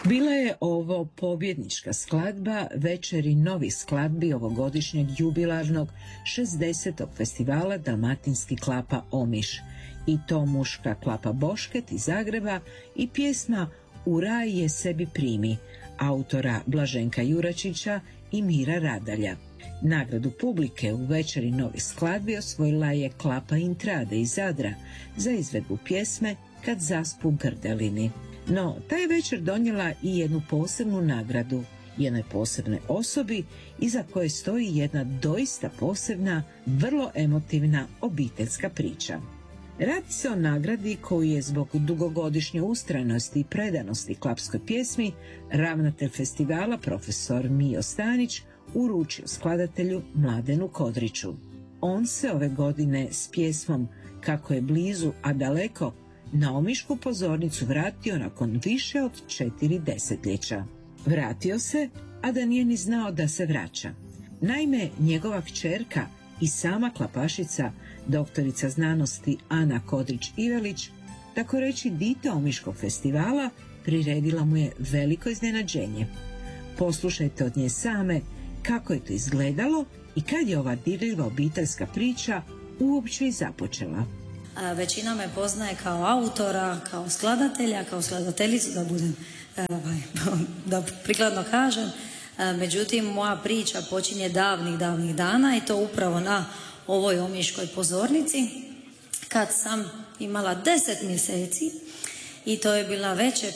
Bila je ovo pobjednička skladba večeri novih skladbi ovogodišnjeg jubilarnog 60. festivala Dalmatinski klapa Omiš, i to muška klapa Bošket iz Zagreba i pjesma U raj je sebi primi, autora Blaženka Juračića i Mira Radalja. Nagradu publike u večeri novih skladbi osvojila je klapa Intrade iz Zadra za izvedbu pjesme Kad zaspu grdelini. No, ta je večer donijela i jednu posebnu nagradu, jednoj posebnoj osobi iza koje stoji jedna doista posebna, vrlo emotivna obiteljska priča. Radi se o nagradi koju je zbog dugogodišnje ustrajnosti i predanosti klapskoj pjesmi ravnatelj festivala profesor Mijo Stanić uručio skladatelju Mladenu Kodriću. On se ove godine s pjesmom Kako je blizu, a daleko na omišku pozornicu vratio nakon više od 4 desetljeća. Vratio se, a da nije ni znao da se vraća. Naime, njegova kćerka i sama klapašica, doktorica znanosti Ana Kodrić-Ivelić, tako reći dite Omiškog festivala, priredila mu je veliko iznenađenje. Poslušajte od nje same kako je to izgledalo i kad je ova dirljiva obiteljska priča uopće i započela. Većina me poznaje kao autora, kao skladatelja, kao skladateljicu, da budem, da prikladno kažem. Međutim, moja priča počinje davnih dana i to upravo na ovoj omiškoj pozornici kad sam imala 10 mjeseci i to je bila večer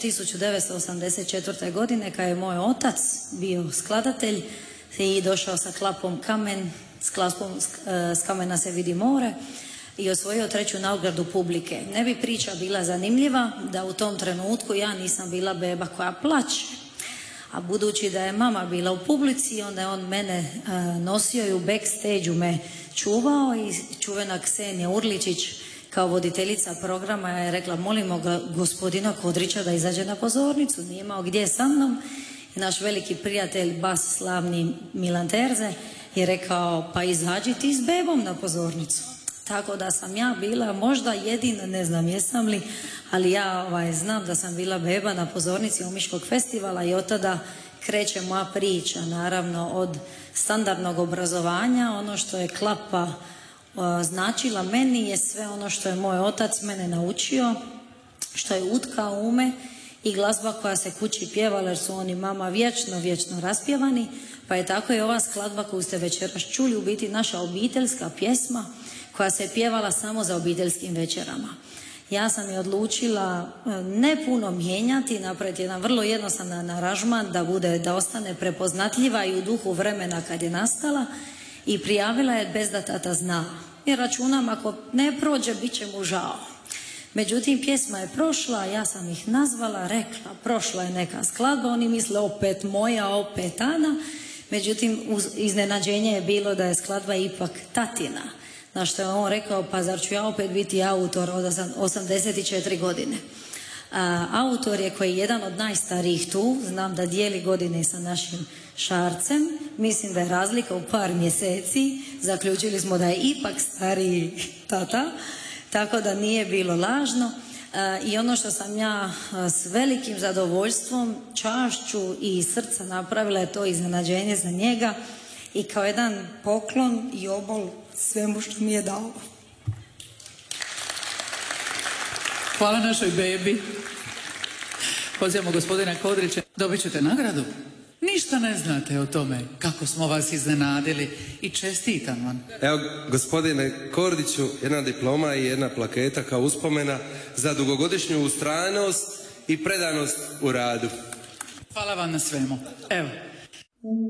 1984. godine kad je moj otac bio skladatelj i došao sa klapom Kamen, s kamena se vidi more, i osvojio 3. nagradu publike. Ne bi priča bila zanimljiva da u tom trenutku ja nisam bila beba koja plače. A budući da je mama bila u publici, onda je on mene nosio i u backstage-u me čuvao i čuvena Ksenija Urličić kao voditeljica programa je rekla molimo ga gospodina Kodrića da izađe na pozornicu. Nije imao gdje sa mnom i naš veliki prijatelj bas slavni Milan Terze je rekao pa izađi ti s bebom na pozornicu. Tako da sam ja bila možda jedina, ne znam jesam li, ali ja znam da sam bila beba na pozornici Omiškog festivala i od tada kreće moja priča, naravno od standardnog obrazovanja. Ono što je klapa značila meni je sve ono što je moj otac mene naučio, što je utkao u me i glazba koja se kući pjevala jer su oni mama vječno raspjevani, pa je tako i ova skladba koju ste večeras čuli u biti naša obiteljska pjesma koja se pjevala samo za obiteljskim večerama. Ja sam je odlučila ne puno mijenjati, napraviti jedan vrlo jednostavan aranžman da ostane prepoznatljiva i u duhu vremena kad je nastala i prijavila je bez da tata zna. Jer računam ako ne prođe bit će mu žao. Međutim, pjesma je prošla, ja sam ih nazvala, rekla, prošla je neka skladba, oni misle opet moja, opet Ana. Međutim, iznenađenje je bilo da je skladba ipak tatina. Na što je on rekao, pa zar ću ja opet biti autor od 84 godine. Autor je koji je jedan od najstarijih tu, znam da dijeli godine sa našim Šarcem, mislim da je razlika u par mjeseci, zaključili smo da je ipak stariji tata, tako da nije bilo lažno. I ono što sam ja s velikim zadovoljstvom, čašću i srca napravila je to iznenađenje za njega i kao jedan poklon i obol svemu što mi je dao. Hvala našoj bebi. Pozivamo gospodina Kodrića. Dobit ćete nagradu. Ništa ne znate o tome kako smo vas iznenadili i čestitam vam. Evo, gospodine Kordiću, jedna diploma i jedna plaketa kao uspomena za dugogodišnju ustrajnost i predanost u radu. Hvala vam na svemu. Evo.